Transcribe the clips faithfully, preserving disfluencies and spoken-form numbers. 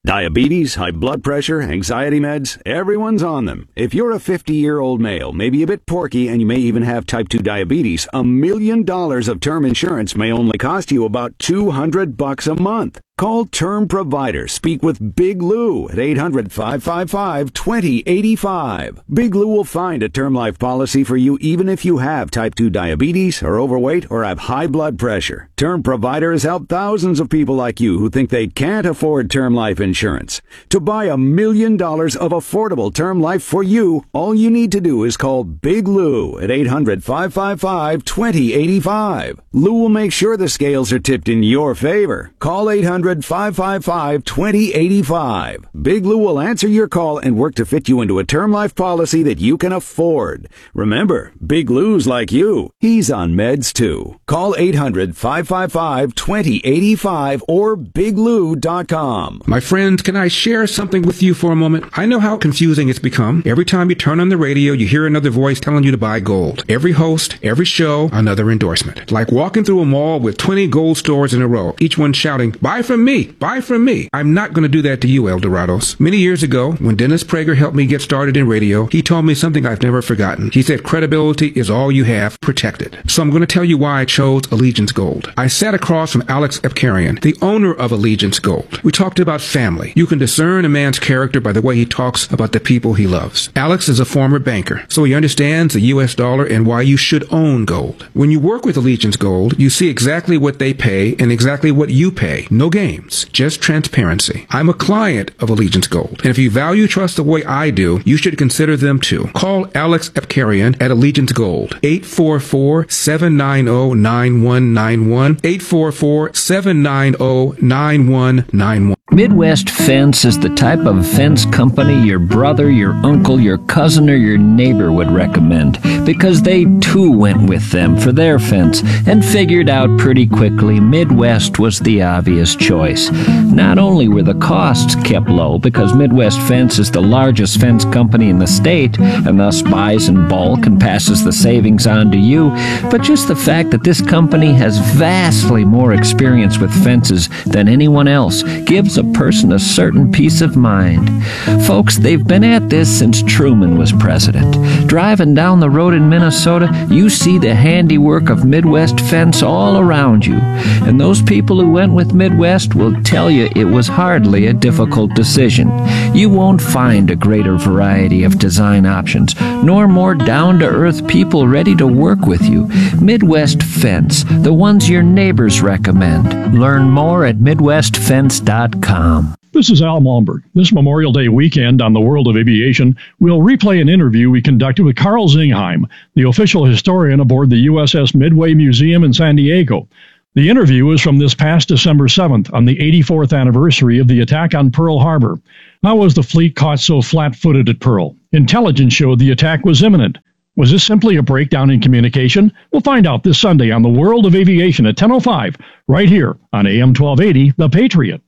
Diabetes, high blood pressure, anxiety meds, everyone's on them. If you're a fifty-year-old male, maybe a bit porky, and you may even have type two diabetes, a million dollars of term insurance may only cost you about two hundred bucks a month. Call Term Provider. Speak with Big Lou at eight hundred, five five five, two zero eight five. Big Lou will find a term life policy for you even if you have type two diabetes, are overweight, or have high blood pressure. Term Provider has helped thousands of people like you who think they can't afford term life insurance. To buy a million dollars of affordable term life for you, all you need to do is call Big Lou at eight hundred, five five five, two zero eight five. Lou will make sure the scales are tipped in your favor. Call eight hundred, five five five, two zero eight five. Big Lou will answer your call and work to fit you into a term life policy that you can afford. Remember, Big Lou's like you. He's on meds too. Call eight hundred, five five five, two zero eight five or big lou dot com. My friend, can I share something with you for a moment? I know how confusing it's become. Every time you turn on the radio, you hear another voice telling you to buy gold. Every host, every show, another endorsement. Like walking through a mall with twenty gold stores in a row, each one shouting, buy from me, buy from me. I'm not going to do that to you, Eldorados. Many years ago, when Dennis Prager helped me get started in radio, he told me something I've never forgotten. He said, credibility is all you have, protected. So I'm going to tell you why I chose Allegiance Gold. I sat across from Alex Epkarian, the owner of Allegiance Gold. We talked about family. You can discern a man's character by the way he talks about the people he loves. Alex is a former banker, so he understands the U S dollar and why you should own gold. When you work with Allegiance Gold, you see exactly what they pay and exactly what you pay. No games, just transparency. I'm a client of Allegiance Gold, and if you value trust the way I do, you should consider them too. Call Alex Epkarian at Allegiance Gold, eight four four, seven nine zero, nine one nine one, eight four four, seven nine zero, nine one nine one. Midwest Fence is the type of fence company your brother, your uncle, your cousin, or your neighbor would recommend, because they too went with them for their fence and figured out pretty quickly Midwest was the obvious choice. Not only were the costs kept low, because Midwest Fence is the largest fence company in the state and thus buys in bulk and passes the savings on to you, but just the fact that this company has vastly more experience with fences than anyone else gives a person a certain peace of mind. Folks, they've been at this since Truman was president. Driving down the road in Minnesota, you see the handiwork of Midwest Fence all around you. And those people who went with Midwest will tell you it was hardly a difficult decision. You won't find a greater variety of design options, nor more down-to-earth people ready to work with you. Midwest Fence, the ones your neighbors recommend. Learn more at midwest fence dot com. This is Al Malmberg. This Memorial Day weekend on the World of Aviation, we'll replay an interview we conducted with Carl Zingheim, the official historian aboard the U S S Midway Museum in San Diego. The interview is from this past December seventh, on the eighty-fourth anniversary of the attack on Pearl Harbor. How was the fleet caught so flat-footed at Pearl? Intelligence showed the attack was imminent. Was this simply a breakdown in communication? We'll find out this Sunday on the World of Aviation at ten oh five, right here on A M twelve eighty, The Patriot.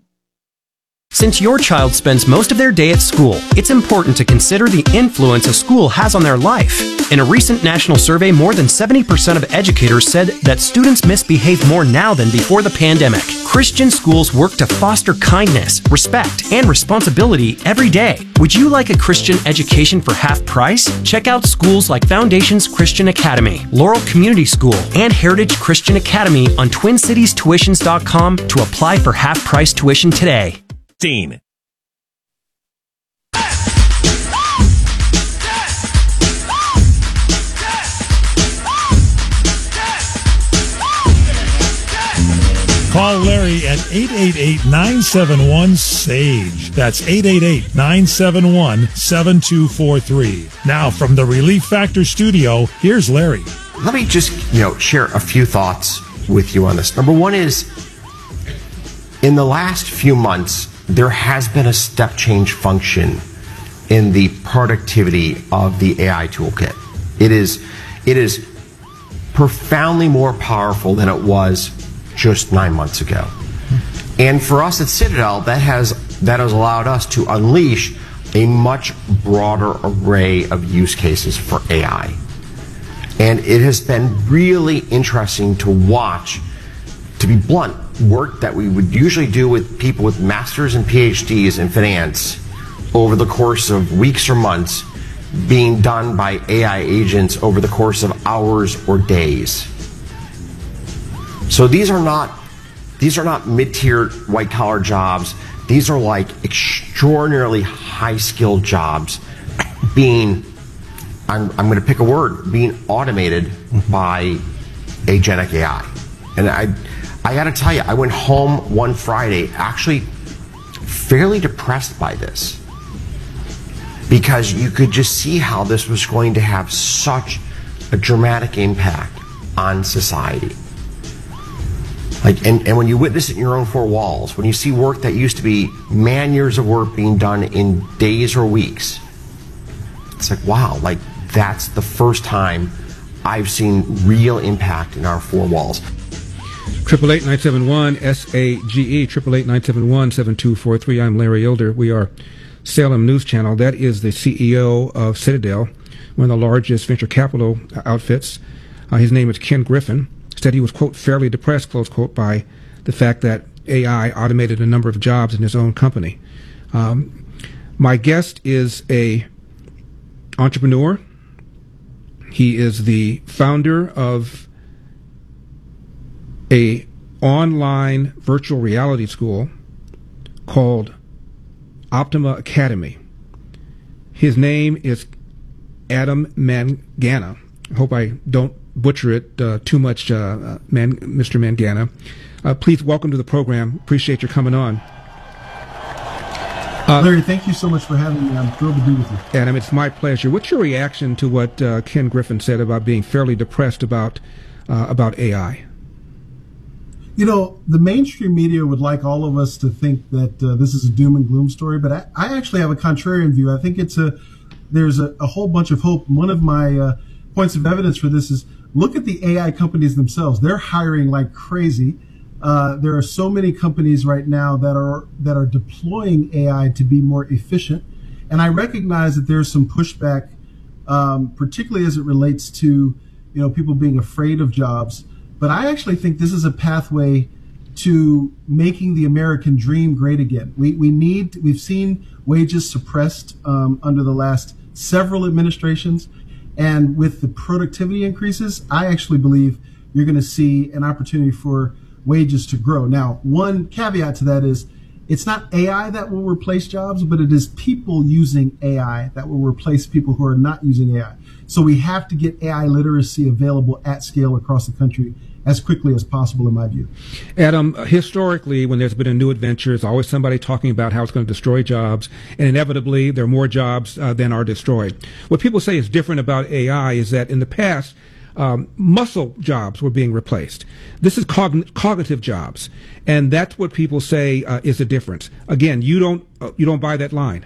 Since your child spends most of their day at school, it's important to consider the influence a school has on their life. In a recent national survey, more than seventy percent of educators said that students misbehave more now than before the pandemic. Christian schools work to foster kindness, respect, and responsibility every day. Would you like a Christian education for half price? Check out schools like Foundations Christian Academy, Laurel Community School, and Heritage Christian Academy on twin cities tuitions dot com to apply for half price tuition today. Dean. Call Larry at eight eight eight, nine seven one, S A G E. That's eight eight eight, nine seven one, seven two four three. Now from the Relief Factor studio, here's Larry. Let me just, you know, share a few thoughts with you on this. Number one is, in the last few months, there has been a step change function in the productivity of the A I toolkit. It is, it is profoundly more powerful than it was just nine months ago. And for us at Citadel, that has, that has allowed us to unleash a much broader array of use cases for A I. And it has been really interesting to watch, to be blunt, work that we would usually do with people with masters and P H Ds in finance over the course of weeks or months being done by A I agents over the course of hours or days. So these are not these are not mid-tier white-collar jobs. These are like extraordinarily high-skilled jobs being, I'm, I'm going to pick a word, being automated by agentic A I. And I, I got to tell you, I went home one Friday actually fairly depressed by this, because you could just see how this was going to have such a dramatic impact on society. Like, and, and when you witness it in your own four walls, when you see work that used to be man years of work being done in days or weeks, it's like, wow, like that's the first time I've seen real impact in our four walls. Triple eight nine seven one S A G E, triple eight nine seven one seven two four three. I'm Larry Elder. We are Salem News Channel. That is the C E O of Citadel, one of the largest venture capital outfits. Uh, his name is Ken Griffin. Said he was, quote, fairly depressed, close quote, by the fact that A I automated a number of jobs in his own company. Um, my guest is a entrepreneur. He is the founder of a online virtual reality school called Optima Academy. His name is Adam Mangana. I hope I don't butcher it uh, too much, uh, Man, Mister Mangana. Uh, please welcome to the program. Appreciate your coming on. Uh, Larry, thank you so much for having me. I'm thrilled to be with you. Adam, it's my pleasure. What's your reaction to what uh, Ken Griffin said about being fairly depressed about uh, about A I? You know, the mainstream media would like all of us to think that uh, this is a doom and gloom story, but I, I actually have a contrarian view. I think it's a there's a, a whole bunch of hope. One of my uh, points of evidence for this is look at the A I companies themselves. They're hiring like crazy. Uh, there are so many companies right now that are that are deploying A I to be more efficient. And I recognize that there's some pushback, um, particularly as it relates to, you know, people being afraid of jobs. But I actually think this is a pathway to making the American dream great again. We we need we've seen wages suppressed um, under the last several administrations. And with the productivity increases, I actually believe you're going to see an opportunity for wages to grow. Now, one caveat to that is it's not A I that will replace jobs, but it is people using A I that will replace people who are not using A I. So we have to get A I literacy available at scale across the country as quickly as possible, in my view. Adam, historically, when there's been a new adventure, there's always somebody talking about how it's going to destroy jobs, and inevitably there are more jobs uh, than are destroyed. What people say is different about A I is that in the past, um, muscle jobs were being replaced. This is cogn- cognitive jobs, and that's what people say uh, is the difference. Again, you don't uh, you don't buy that line.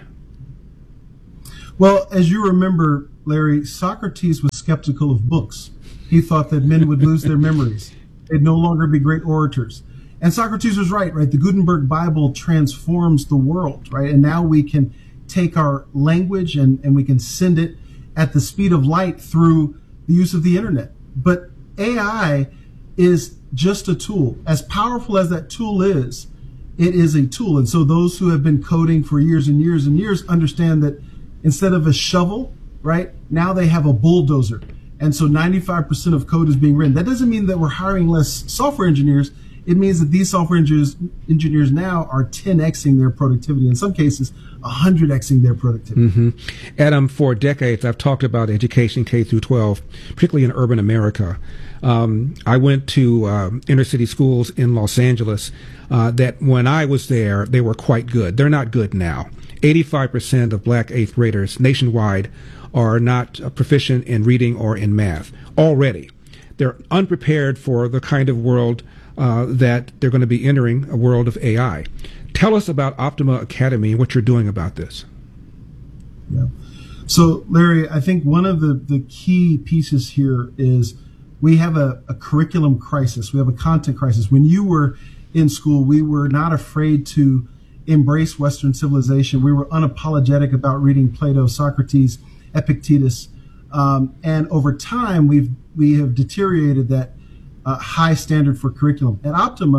Well, as you remember, Larry, Socrates was skeptical of books. He thought that men would lose their memories. They'd no longer be great orators. And Socrates was right, right? The Gutenberg Bible transforms the world, right? And now we can take our language and, and we can send it at the speed of light through the use of the internet. But A I is just a tool. As powerful as that tool is, it is a tool. And so those who have been coding for years and years and years understand that instead of a shovel, right, now they have a bulldozer. And so ninety-five percent of code is being written. That doesn't mean that we're hiring less software engineers. It means that these software engineers, engineers now are ten Xing their productivity. In some cases, one hundred Xing their productivity. Mm-hmm. Adam, for decades, I've talked about education K through twelve, particularly in urban America. Um, I went to um, inner city schools in Los Angeles uh, that when I was there, they were quite good. They're not good now. eighty-five percent of black eighth graders nationwide are not uh, proficient in reading or in math already. They're unprepared for the kind of world uh, that they're going to be entering, a world of A I. Tell us about Optima Academy and what you're doing about this. Yeah. So, Larry, I think one of the, the key pieces here is we have a, a curriculum crisis. We have a content crisis. When you were in school, we were not afraid to embrace Western civilization. We were unapologetic about reading Plato, Socrates, Epictetus, um, and over time we've we have deteriorated that uh, high standard for curriculum. At Optima,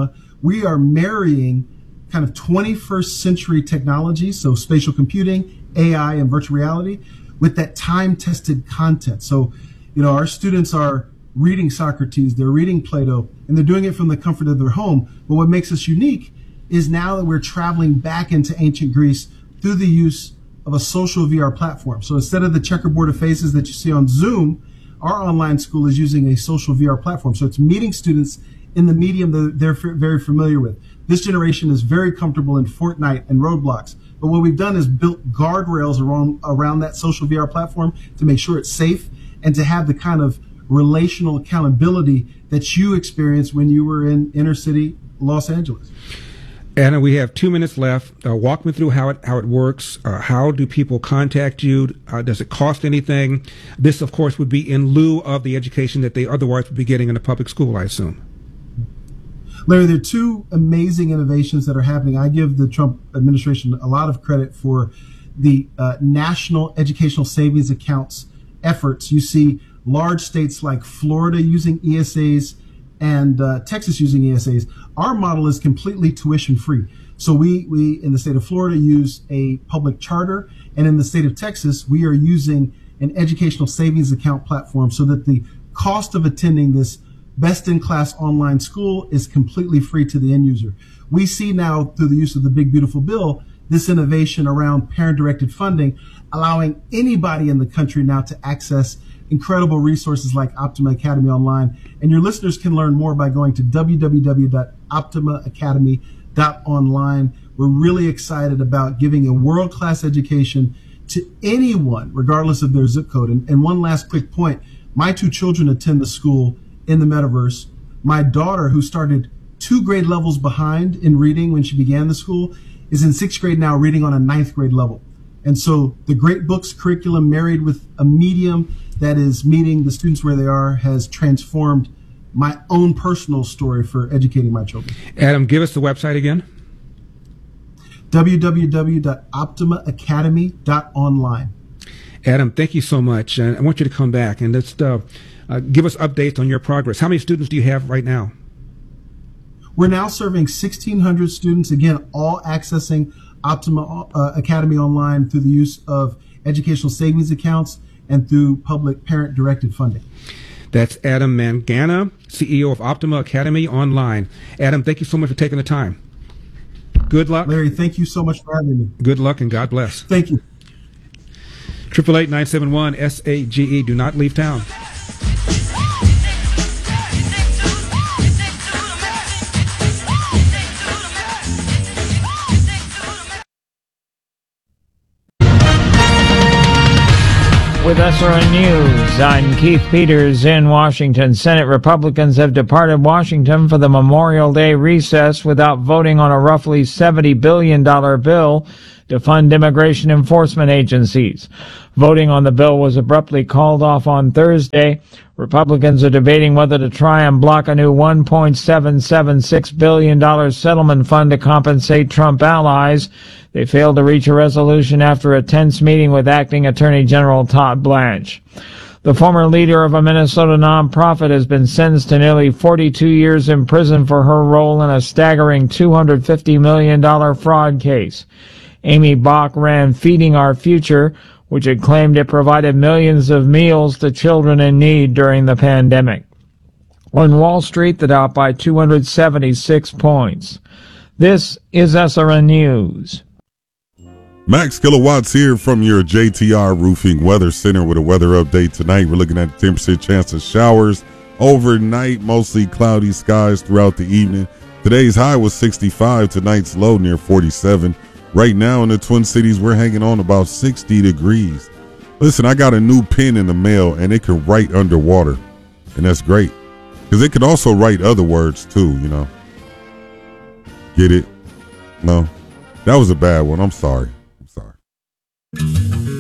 we are marrying kind of twenty-first century technology, so spatial computing, A I, and virtual reality, with that time-tested content. So, you know, our students are reading Socrates, they're reading Plato, and they're doing it from the comfort of their home. But what makes us unique is now that we're traveling back into ancient Greece through the use of a social V R platform. So instead of the checkerboard of faces that you see on Zoom, our online school is using a social V R platform. So it's meeting students in the medium that they're f- very familiar with. This generation is very comfortable in Fortnite and Roblox. But what we've done is built guardrails around, around that social V R platform to make sure it's safe and to have the kind of relational accountability that you experienced when you were in inner city Los Angeles. Anna, we have two minutes left. Uh, walk me through how it how it works. Uh, how do people contact you? Uh, does it cost anything? This, of course, would be in lieu of the education that they otherwise would be getting in a public school, I assume. Larry, there are two amazing innovations that are happening. I give the Trump administration a lot of credit for the uh, national educational savings accounts efforts. You see large states like Florida using E S As and uh, Texas using E S As. Our model is completely tuition free. So we, we in the state of Florida use a public charter, and in the state of Texas, we are using an educational savings account platform so that the cost of attending this best-in-class online school is completely free to the end user. We see now, through the use of the Big Beautiful Bill, this innovation around parent-directed funding, allowing anybody in the country now to access incredible resources like Optima Academy Online. And your listeners can learn more by going to w w w dot optima academy dot online. We're really excited about giving a world-class education to anyone, regardless of their zip code. And, and one last quick point. My two children attend the school in the metaverse. My daughter, who started two grade levels behind in reading when she began the school, is in sixth grade now, reading on a ninth grade level. And so the Great Books curriculum married with a medium that is meeting the students where they are has transformed my own personal story for educating my children. Adam, give us the website again. w w w dot optima academy dot online. Adam, thank you so much. And I want you to come back and just uh, uh, give us updates on your progress. How many students do you have right now? We're now serving sixteen hundred students, again, all accessing Optima uh, Academy Online through the use of educational savings accounts and through public parent-directed funding. That's Adam Mangana, C E O of Optima Academy Online. Adam, thank you so much for taking the time. Good luck. Larry, thank you so much for having me. Good luck and God bless. Thank you. eight eight eight, nine seven one, S A G E. Do not leave town. With S R N News, I'm Keith Peters in Washington. Senate Republicans have departed Washington for the Memorial Day recess without voting on a roughly seventy billion dollars bill to fund immigration enforcement agencies. Voting on the bill was abruptly called off on Thursday. Republicans are debating whether to try and block a new one point seven seven six billion dollars settlement fund to compensate Trump allies. They failed to reach a resolution after a tense meeting with Acting Attorney General Todd Blanche. The former leader of a Minnesota nonprofit has been sentenced to nearly forty-two years in prison for her role in a staggering two hundred fifty million dollars fraud case. Amy Bach ran Feeding Our Future, which had claimed it provided millions of meals to children in need during the pandemic. On Wall Street, the Dow by two hundred seventy-six points. This is S R N News. Max Kilowatts here from your J T R Roofing Weather Center with a weather update tonight. We're looking at a ten percent chance of showers overnight, mostly cloudy skies throughout the evening. Today's high was sixty-five, tonight's low near forty-seven. Right now in the Twin Cities, we're hanging on about sixty degrees. Listen, I got a new pen in the mail, and it can write underwater, and that's great because it could also write other words too, you know. Get it? No, that was a bad one. I'm sorry. I'm sorry.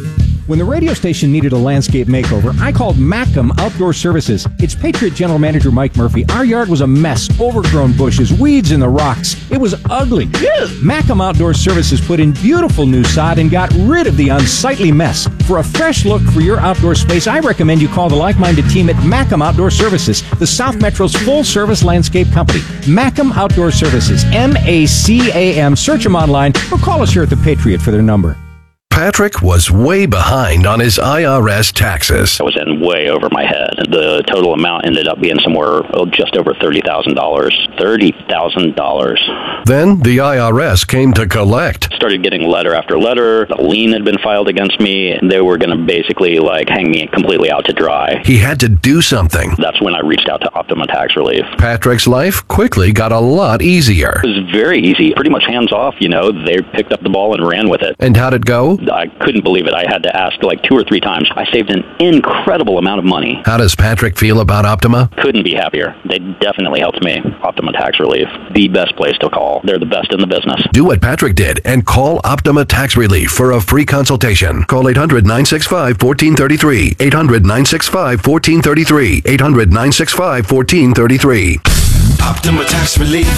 When the radio station needed a landscape makeover, I called Macam Outdoor Services. Its Patriot General Manager Mike Murphy. Our yard was a mess, overgrown bushes, weeds in the rocks. It was ugly. Macam Outdoor Services put in beautiful new sod and got rid of the unsightly mess. For a fresh look for your outdoor space, I recommend you call the like-minded team at Macam Outdoor Services, the South Metro's full-service landscape company. Macam Outdoor Services, M A C A M. Search them online or call us here at the Patriot for their number. Patrick was way behind on his I R S taxes. I was in way over my head. The total amount ended up being somewhere oh, just over thirty thousand dollars. thirty thousand dollars. Then the I R S came to collect. Started getting letter after letter. A lien had been filed against me, and they were going to basically like hang me completely out to dry. He had to do something. That's when I reached out to Optima Tax Relief. Patrick's life quickly got a lot easier. It was very easy, pretty much hands off, you know. They picked up the ball and ran with it. And how'd it go? I couldn't believe it. I had to ask like two or three times. I saved an incredible amount of money. How does Patrick feel about Optima? Couldn't be happier. They definitely helped me. Optima Tax Relief, the best place to call. They're the best in the business. Do what Patrick did and call Optima Tax Relief for a free consultation. Call eight hundred, nine six five, one four three three. eight hundred, nine six five, one four three three. eight hundred, nine six five, one four three three. Optima Tax Relief.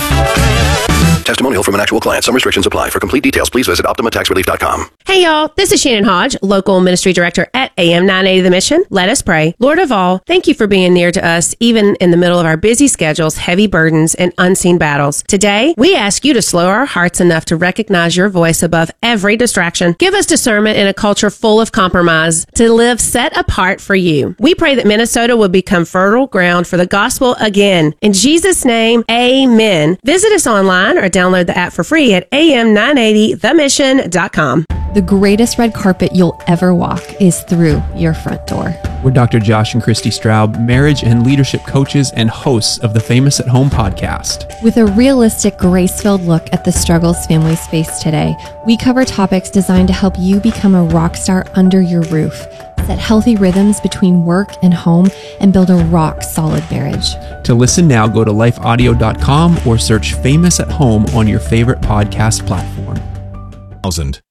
Testimonial from an actual client. Some restrictions apply. For complete details, please visit optima tax relief dot com. Hey, y'all. This is Shannon Hodge, local ministry director at A M nine eighty The Mission. Let us pray. Lord of all, thank you for being near to us, even in the middle of our busy schedules, heavy burdens, and unseen battles. Today, we ask you to slow our hearts enough to recognize your voice above every distraction. Give us discernment in a culture full of compromise to live set apart for you. We pray that Minnesota will become fertile ground for the gospel again. In Jesus' name, amen. Visit us online or download the app for free at A M nine eighty the mission dot com. The greatest red carpet you'll ever walk is through your front door. We're Doctor Josh and Christy Straub, marriage and leadership coaches and hosts of the Famous at Home podcast. With a realistic, grace-filled look at the struggles families face today, we cover topics designed to help you become a rock star under your roof, set healthy rhythms between work and home, and build a rock-solid marriage. To listen now, go to life audio dot com or search Famous at Home on your favorite podcast platform. Thousand.